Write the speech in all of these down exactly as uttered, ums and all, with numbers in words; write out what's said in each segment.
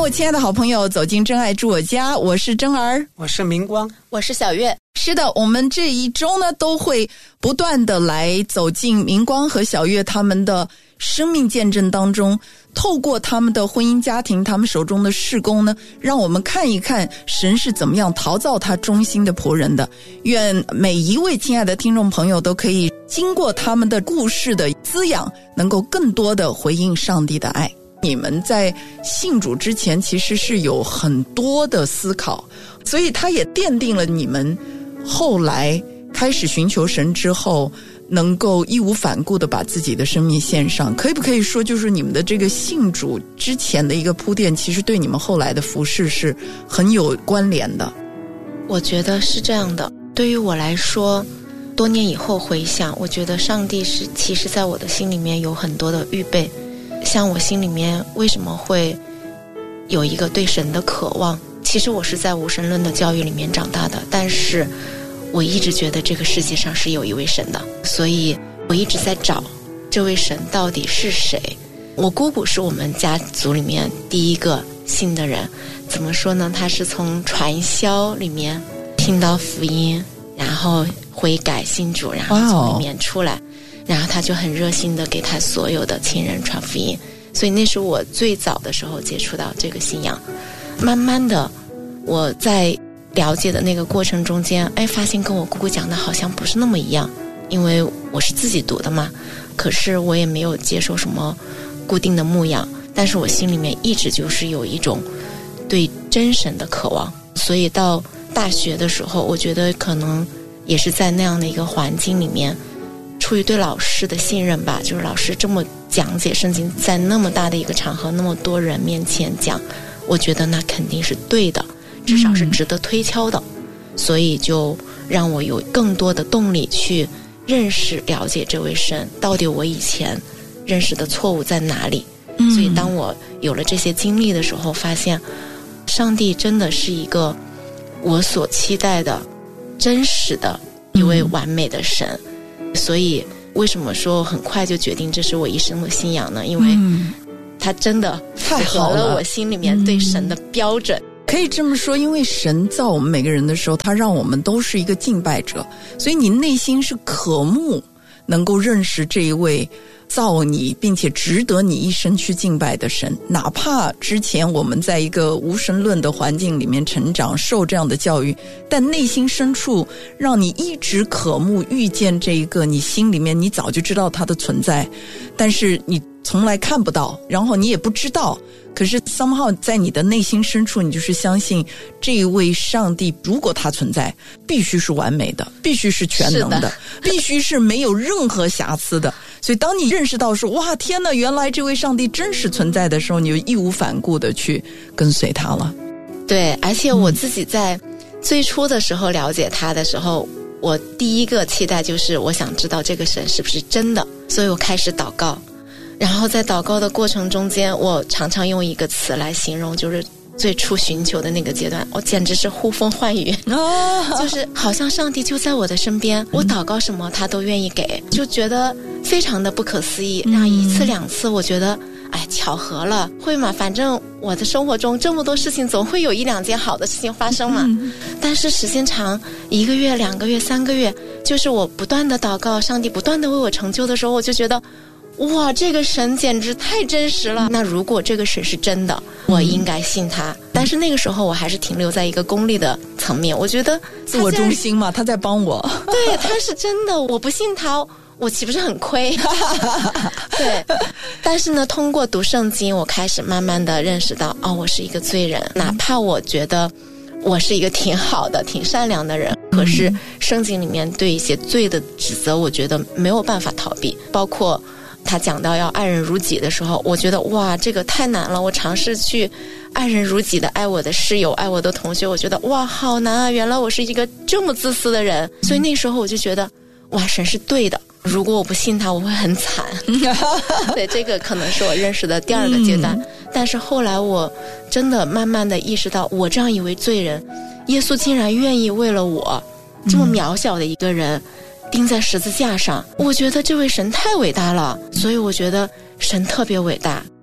我亲爱的好朋友，走进真爱住我家，我是真儿， 我是明光， 我是小月。 是的，我们这一周呢都会不断的来走进明光和小月他们的生命见证当中，透过他们的婚姻家庭，他们手中的事工呢，让我们看一看神是怎么样陶造他忠心的仆人的。愿每一位亲爱的听众朋友都可以经过他们的故事的滋养，能够更多的回应上帝的爱。你们在信主之前其实是有很多的思考，所以他也奠定了你们后来开始寻求神之后能够义无反顾地把自己的生命献上。可以不可以说，就是你们的这个信主之前的一个铺垫，其实对你们后来的服事是很有关联的？ 我觉得是这样的，对于我来说，多年以后回想，我觉得上帝是其实在我的心里面有很多的预备。像我心里面为什么会有一个对神的渴望，其实我是在无神论的教育里面长大的，但是我一直觉得这个世界上是有一位神的，所以我一直在找这位神到底是谁。我姑姑是我们家族里面第一个信的人，怎么说呢，她是从传销里面听到福音，然后悔改信主，然后从里面出来、wow. 然后他就很热心的给他所有的亲人传福音，所以那是我最早的时候接触到这个信仰。慢慢的我在了解的那个过程中间，哎，发现跟我姑姑讲的好像不是那么一样，因为我是自己读的嘛，可是我也没有接受什么固定的牧养，但是我心里面一直就是有一种对真神的渴望。所以到大学的时候，我觉得可能也是在那样的一个环境里面，出于对老师的信任吧，就是老师这么讲解圣经，在那么大的一个场合，那么多人面前讲，我觉得那肯定是对的，至少是值得推敲的、嗯、所以就让我有更多的动力去认识了解这位神，到底我以前认识的错误在哪里、嗯、所以当我有了这些经历的时候，发现上帝真的是一个我所期待的真实的一位完美的神、嗯、所以为什么说很快就决定这是我一生的信仰呢？因为他真的符合了我心里面对神的标准。 可以这么说，因为神造我们每个人的时候，他让我们都是一个敬拜者，所以你内心是渴慕能够认识这一位造你并且值得你一生去敬拜的神。哪怕之前我们在一个无神论的环境里面成长，受这样的教育，但内心深处让你一直渴慕遇见这一个你心里面你早就知道他的存在，但是你从来看不到，然后你也不知道，可是 somehow 在你的内心深处，你就是相信这一位上帝，如果他存在，必须是完美的，必须是全能 的, 的必须是没有任何瑕疵的。所以当你认识到说，哇，天哪，原来这位上帝真实存在的时候，你就义无反顾的去跟随他了。 对，而且我自己在最初的时候了解他的时候、嗯、我第一个期待就是我想知道这个神是不是真的，所以我开始祷告。然后在祷告的过程中间，我常常用一个词来形容，就是最初寻求的那个阶段，我简直是呼风唤雨、哦、就是好像上帝就在我的身边，我祷告什么他都愿意给，就觉得非常的不可思议。然后一次两次我觉得哎，巧合了，会嘛，反正我的生活中这么多事情，总会有一两件好的事情发生嘛、嗯、但是时间长，一个月两个月三个月，就是我不断的祷告，上帝不断的为我成就的时候，我就觉得哇，这个神简直太真实了。那如果这个神是真的，我应该信他、嗯、但是那个时候我还是停留在一个功利的层面，我觉得自我中心嘛，他在帮我。 对，他是真的，我不信他我岂不是很亏？对，但是呢，通过读圣经，我开始慢慢的认识到，哦，我是一个罪人，哪怕我觉得我是一个挺好的挺善良的人，可是圣经里面对一些罪的指责，我觉得没有办法逃避。包括他讲到要爱人如己的时候，我觉得哇，这个太难了，我尝试去爱人如己的爱我的室友，爱我的同学，我觉得哇，好难啊，原来我是一个这么自私的人。所以那时候我就觉得哇，神是对的，如果我不信他，我会很惨。对，这个可能是我认识的第二个阶段、嗯、但是后来我真的慢慢的意识到，我这样一位罪人，耶稣竟然愿意为了我这么渺小的一个人、嗯钉在十字架上，我觉得这位神太伟大了，所以我觉得神特别伟大。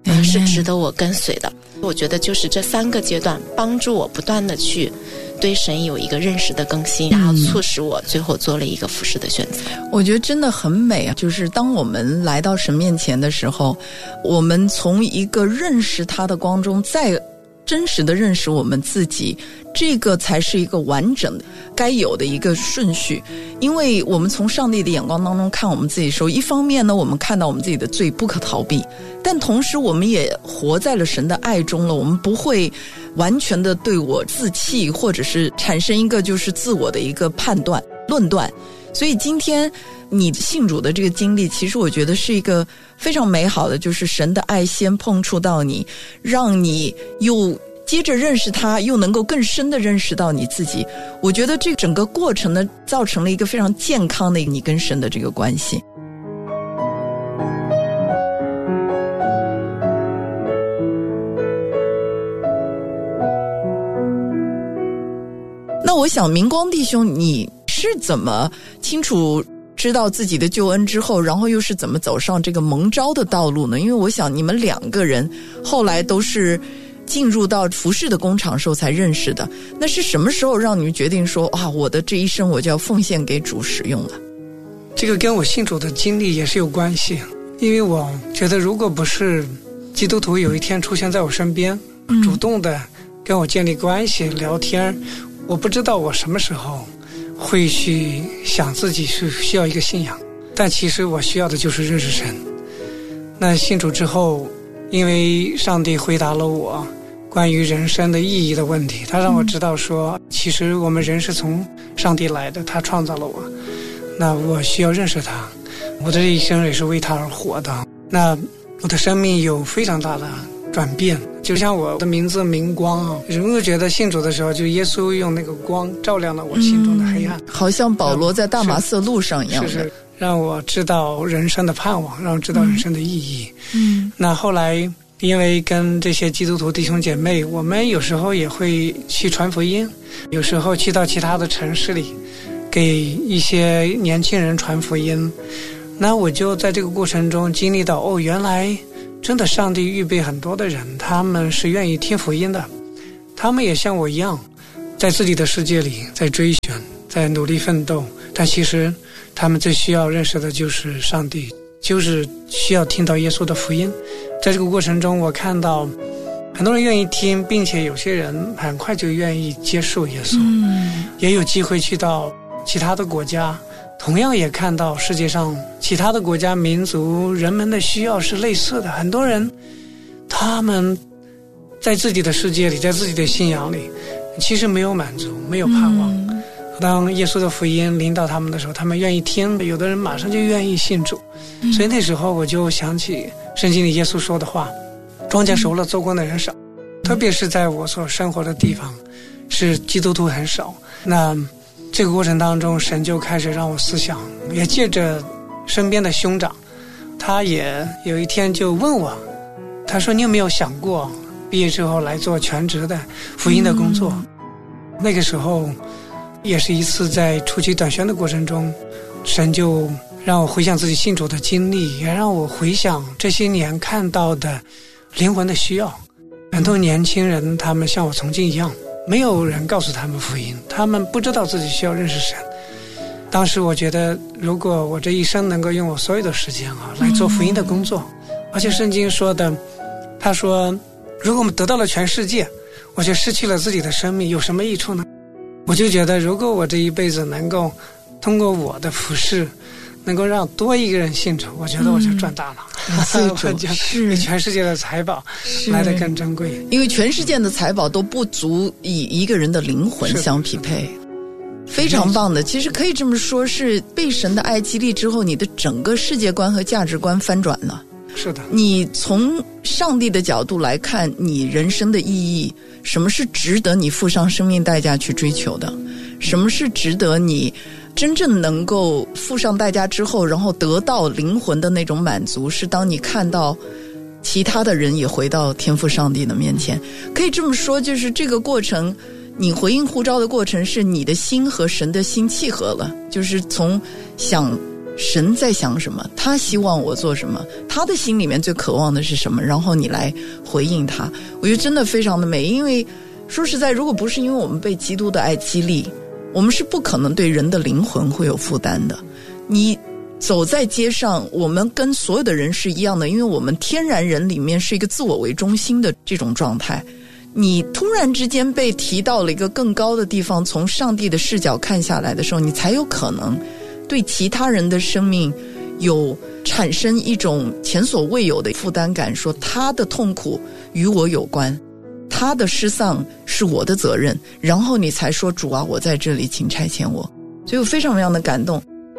它是值得我跟随的。我觉得就是这三个阶段帮助我不断的去对神有一个认识的更新，然后促使我最后做了一个服事的选择。 我觉得真的很美啊！就是当我们来到神面前的时候，我们从一个认识他的光中，再真实的认识我们自己，这个才是一个完整的该有的一个顺序。因为我们从上帝的眼光当中看我们自己的时候，一方面呢，我们看到我们自己的罪不可逃避，但同时我们也活在了神的爱中了。我们不会完全的对我自弃，或者是产生一个就是自我的一个判断论断。所以今天你信主的这个经历，其实我觉得是一个非常美好的，就是神的爱先碰触到你，让你又接着认识他，又能够更深的认识到你自己。我觉得这整个过程呢，造成了一个非常健康的你跟神的这个关系。那我想明光弟兄，你是怎么清楚知道自己的救恩之后，然后又是怎么走上这个蒙召的道路呢？因为我想你们两个人后来都是进入到服事的工厂时候才认识的，那是什么时候让你们决定说啊，我的这一生我就要奉献给主使用了？ 这个跟我信主的经历也是有关系，因为我觉得如果不是基督徒有一天出现在我身边， 嗯、 主动的跟我建立关系聊天，我不知道我什么时候会去想自己是需要一个信仰，但其实我需要的就是认识神。那信主之后，因为上帝回答了我关于人生的意义的问题，他让我知道说、嗯、其实我们人是从上帝来的，他创造了我，那我需要认识他，我的这一生也是为他而活的。那我的生命有非常大的转变，就像我的名字明光啊，人会觉得信主的时候，就耶稣用那个光照亮了我心中的黑暗、嗯、 好像保罗在大马色路上一样的， 是是让我知道人生的盼望，让我知道人生的意义。 嗯， 那后来因为跟这些基督徒弟兄姐妹，我们有时候也会去传福音，有时候去到其他的城市里给一些年轻人传福音。那我就在这个过程中经历到，哦，原来真的上帝预备很多的人，他们是愿意听福音的，他们也像我一样在自己的世界里在追寻，在努力奋斗，但其实他们最需要认识的就是上帝，就是需要听到耶稣的福音。在这个过程中，我看到很多人愿意听，并且有些人很快就愿意接受耶稣、嗯、也有机会去到其他的国家，同样也看到世界上其他的国家民族人们的需要是类似的。很多人他们在自己的世界里，在自己的信仰里其实没有满足，没有盼望、嗯、当耶稣的福音临到他们的时候，他们愿意听，有的人马上就愿意信主、嗯、所以那时候我就想起圣经里耶稣说的话，庄稼熟了做工的人少、嗯、特别是在我所生活的地方是基督徒很少。那这个过程当中，神就开始让我思想，也借着身边的兄长，他也有一天就问我，他说你有没有想过毕业之后来做全职的福音的工作、嗯、那个时候也是一次在初期短宣的过程中，神就让我回想自己信主的经历，也让我回想这些年看到的灵魂的需要。很多年轻人他们像我曾经一样，没有人告诉他们福音，他们不知道自己需要认识神。当时我觉得，如果我这一生能够用我所有的时间啊来做福音的工作、嗯、而且圣经说的，他说如果我们得到了全世界，我却失去了自己的生命，有什么益处呢？我就觉得如果我这一辈子能够通过我的服事能够让多一个人信主，我觉得我就赚大了、嗯、我就比全世界的财宝来得更珍贵， 因为全世界的财宝都不足以一个人的灵魂相匹配。非常棒的，其实可以这么说，是被神的爱激励之后，你的整个世界观和价值观翻转了。 是的， 你从上帝的角度来看你人生的意义，什么是值得你付上生命代价去追求的，什么是值得你真正能够付上代价之后然后得到灵魂的那种满足，是当你看到其他的人也回到天父上帝的面前。可以这么说，就是这个过程，你回应呼召的过程是你的心和神的心契合了，就是从想神在想什么，他希望我做什么，他的心里面最渴望的是什么，然后你来回应他。我觉得真的非常的美，因为说实在，如果不是因为我们被基督的爱激励，我们是不可能对人的灵魂会有负担的。你走在街上，我们跟所有的人是一样的，因为我们天然人里面是一个自我为中心的这种状态。你突然之间被提到了一个更高的地方，从上帝的视角看下来的时候，你才有可能对其他人的生命有产生一种前所未有的负担感，说他的痛苦与我有关，他的失丧是我的责任，然后你才说主啊，我在这里，请差遣我。所以我非常非常的感动。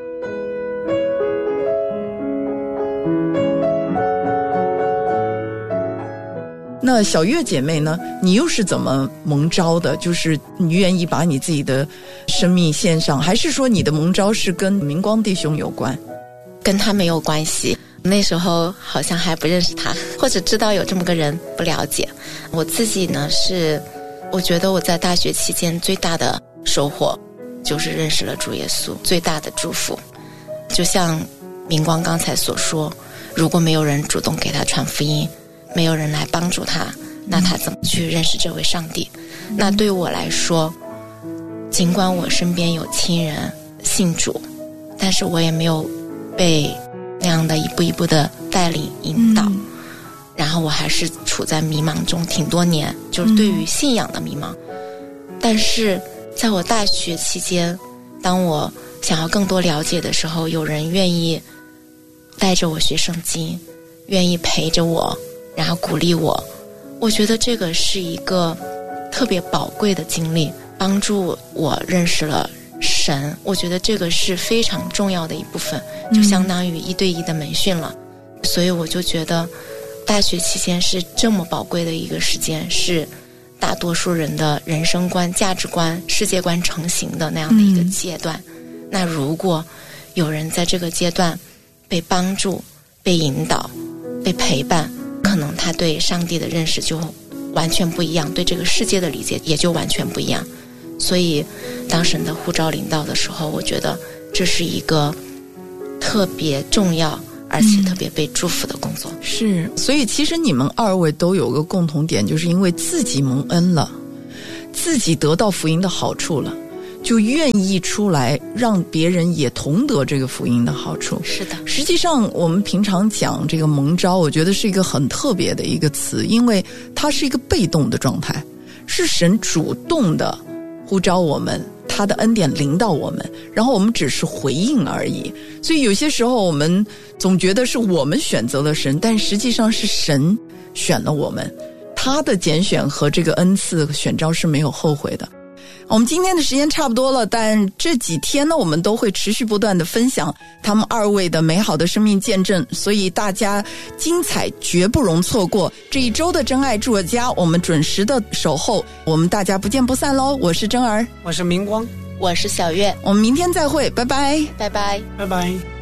那小月姐妹呢，你又是怎么蒙召的？就是你愿意把你自己的生命献上，还是说你的蒙召是跟明光弟兄有关？ 跟他没有关系，那时候好像还不认识他，或者知道有这么个人不了解。我自己呢，是我觉得我在大学期间最大的收获就是认识了主耶稣，最大的祝福。就像明光刚才所说，如果没有人主动给他传福音，没有人来帮助他，那他怎么去认识这位上帝？那对我来说，尽管我身边有亲人信主，但是我也没有被那样的一步一步的带领引导、嗯、然后我还是处在迷茫中挺多年，就是对于信仰的迷茫、嗯、但是在我大学期间，当我想要更多了解的时候，有人愿意带着我学圣经，愿意陪着我，然后鼓励我，我觉得这个是一个特别宝贵的经历，帮助我认识了神。我觉得这个是非常重要的一部分，就相当于一对一的门训了、嗯、所以我就觉得大学期间是这么宝贵的一个时间，是大多数人的人生观、价值观、世界观成型的那样的一个阶段、嗯、那如果有人在这个阶段被帮助、被引导、被陪伴，可能他对上帝的认识就完全不一样，对这个世界的理解也就完全不一样。所以当神的呼召临到的时候，我觉得这是一个特别重要而且特别被祝福的工作、嗯、 是。所以其实你们二位都有个共同点，就是因为自己蒙恩了，自己得到福音的好处了，就愿意出来让别人也同得这个福音的好处。 是的， 实际上我们平常讲这个蒙召，我觉得是一个很特别的一个词，因为它是一个被动的状态，是神主动的呼召我们，他的恩典临到我们，然后我们只是回应而已。所以有些时候我们总觉得是我们选择了神，但实际上是神选了我们，他的拣选和这个恩赐选召是没有后悔的。我们今天的时间差不多了，但这几天呢，我们都会持续不断的分享他们二位的美好的生命见证，所以大家精彩绝不容错过。这一周的真爱住我家，我们准时的守候，我们大家不见不散喽。我是真儿， 我是明光， 我是小月， 我们明天再会，拜拜， 拜拜， 拜拜。